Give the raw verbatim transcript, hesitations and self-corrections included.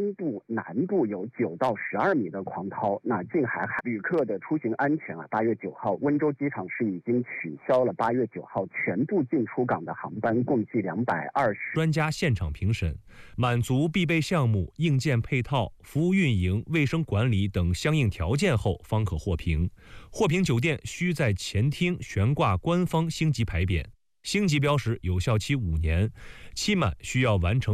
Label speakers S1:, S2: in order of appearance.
S1: 深度、难度有九到十二米的狂涛。那近海海旅客的出行安全啊，八月九号温州机场是已经取消了八月九号全部进出港的航班，共计两百二十。
S2: 专家现场评审，满足必备项目、硬件配套、服务运营、卫生管理等相应条件后方可获评。获评酒店需在前厅悬挂官方星级牌匾，星级标识有效期五年，期满需要完成